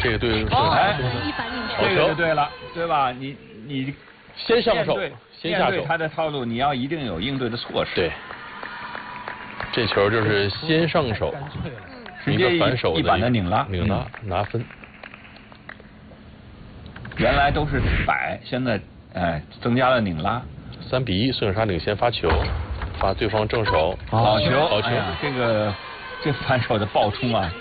这个对， 哎， 这个就对了，对吧？你先上手，先下手。 面对他的套路，你要一定有应对的措施。 对，这球就是先上手， 直接反手一板的拧拉， 拿分。 原来都是摆，现在增加了拧拉。 3比1，孙颖莎领先发球，发对方正手， 好球， 好球！ 这反手的爆冲啊！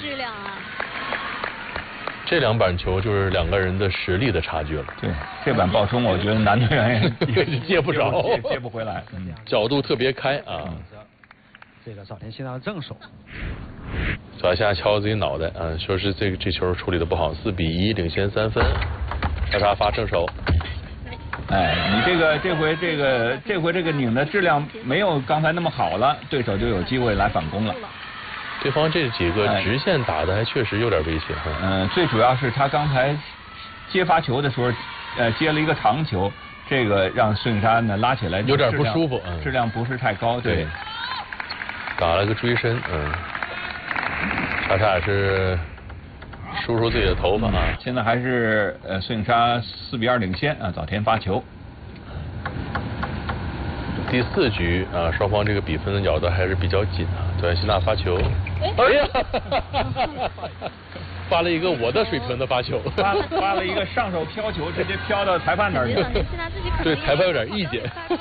这2板球就是2个人的实力的差距了。 对，这板爆冲，我觉得男队员也接不着， 接不回来。 角度特别开啊。 这个早田希娜的正手。 脚下敲自己脑袋啊，说是这球处理的不好，4比1领先3分。莎莎发正手。 哎，你这回这个拧的质量没有刚才那么好了，对手就有机会来反攻了。 对方这几个直线打的还确实有点威胁哈。 最主要是他刚才接发球的时候，接了一个长球，这个让孙颖莎呢拉起来有点不舒服， 质量不是太高。对， 打了个追身，莎莎也是梳梳自己的头发啊。 现在还是孙颖莎4比2领先啊，早田发球。 第4局啊，双方这个比分咬的还是比较紧啊。早田希娜发球，哎呀，发了一个我的水平的发球， 发了一个上手飘球，直接飘到裁判那儿去。 对裁判有点意见。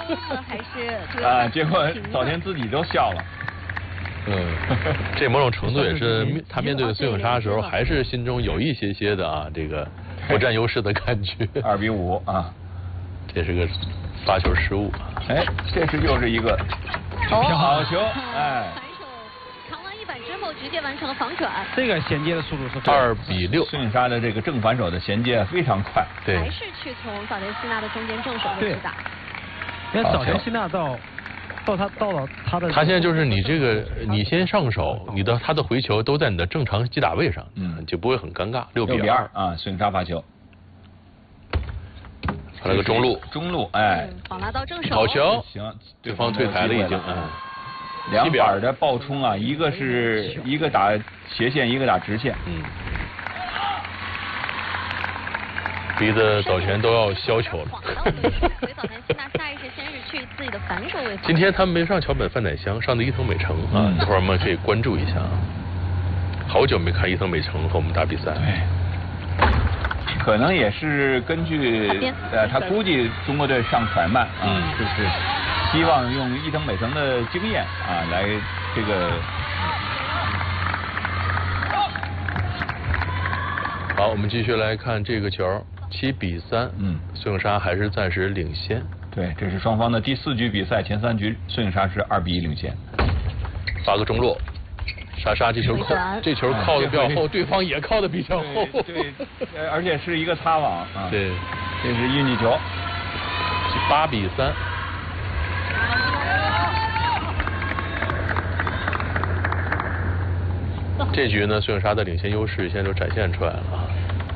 结果早田自己都笑了。 这某种程度也是他面对孙颖莎的时候，还是心中有一些的啊，这个不占优势的感觉。 2比5啊， 这是个发球失误。 哎，这是又是一个好球，哎。 长完1板之后，直接完成了防转。 这个衔接的速度是 2比6。 孙颖莎的这个正反手的衔接非常快。 对。 还是去从早田希娜的中间正手位置打。 因为早田希娜到他的。 他现在就是你这个，你先上手，他的回球都在你的正常击打位上，就不会很尴尬。6比2 啊，孙颖莎发球。 发了个中路， 哎， 好拿到正手。 好球， 行， 对方退台了已经。 2板的爆冲啊，一个打斜线，一个打直线。 逼得早田都要削球了。 所以早田希娜下意识先是去自己的反手位。 今天他们没上桥本范乃香，上的伊藤美诚啊，一会儿我们可以关注一下啊。好久没看伊藤美诚和我们打比赛。 可能也是根据他估计中国队上甩慢啊，就是希望用伊藤美诚的经验啊来这个。 好，我们继续来看这个球，7比3，孙颖莎还是暂时领先。 对，这是双方的第4局比赛，前3局孙颖莎是2比1领先。 发个中落，莎莎这球靠的比较厚，对方也靠的比较厚。 对，而且是一个擦网啊。 对， 这是运气球。 8比3。这局呢，孙颖莎的领先优势现在都展现出来了啊。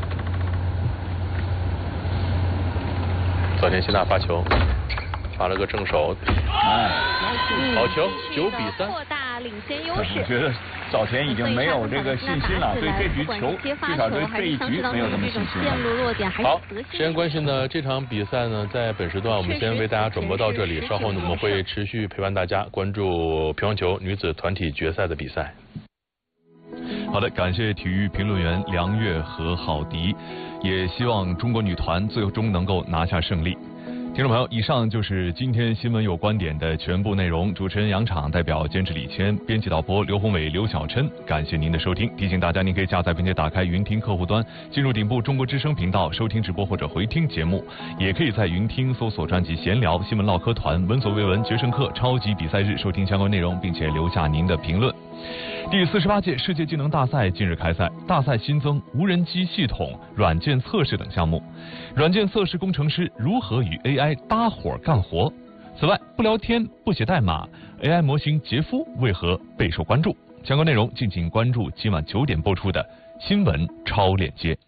早田希娜发球，发了个正手，好球，9比3。 扩大领先优势。 我觉得早田已经没有这个信心了，对这局球，至少对这一局没有什么信心了。 好，时间关系呢，这场比赛呢，在本时段我们先为大家转播到这里，稍后呢我们会持续陪伴大家关注乒乓球女子团体决赛的比赛。 好的，感谢体育评论员梁月和郝迪，也希望中国女团最终能够拿下胜利。听众朋友，以上就是今天新闻有观点的全部内容。主持人杨昶，代表监制李谦，编辑导播刘宏伟、刘小琛，感谢您的收听。提醒大家，您可以下载并且打开云听客户端，进入顶部中国之声频道收听直播或者回听节目，也可以在云听搜索专辑闲聊、新闻唠嗑团、闻所未闻、决胜课、超级比赛日收听相关内容，并且留下您的评论。第48届世界技能大赛近日开赛，大赛新增无人机系统、软件测试等项目。软件测试工程师如何与 AI 搭伙干活？此外，不聊天、不写代码 ，AI 模型杰夫为何备受关注？相关内容敬请关注今晚9点播出的新闻超链接。